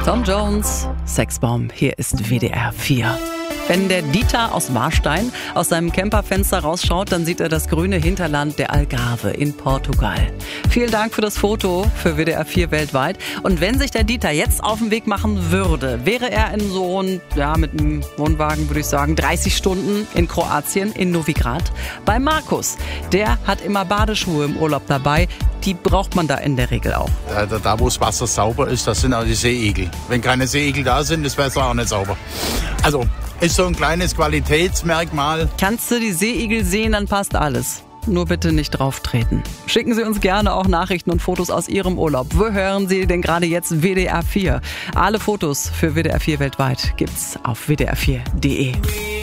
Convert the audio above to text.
Tom Jones, Sexbomb, hier ist WDR 4. Wenn der Dieter aus Warstein aus seinem Camperfenster rausschaut, dann sieht er das grüne Hinterland der Algarve in Portugal. Vielen Dank für das Foto für WDR 4 weltweit. Und wenn sich der Dieter jetzt auf den Weg machen würde, wäre er in so mit einem Wohnwagen, würde ich sagen, 30 Stunden in Kroatien, in Novi Grad, bei Markus. Der hat immer Badeschuhe im Urlaub dabei. Die braucht man da in der Regel auch. Da wo das Wasser sauber ist, das sind auch die Seeigel. Wenn keine Seeigel da sind, ist das Wasser auch nicht sauber. Also ist so ein kleines Qualitätsmerkmal. Kannst du die Seeigel sehen, dann passt alles. Nur bitte nicht drauf treten. Schicken Sie uns gerne auch Nachrichten und Fotos aus Ihrem Urlaub. Wo hören Sie denn gerade jetzt WDR 4? Alle Fotos für WDR 4 weltweit gibt's auf wdr4.de.